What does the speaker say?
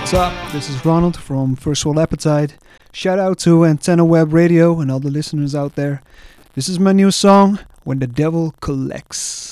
What's up? This is Ronald from First World Appetite. Shout out to Antenna Web Radio and all the listeners out there. This is my new song, When the Devil Collects.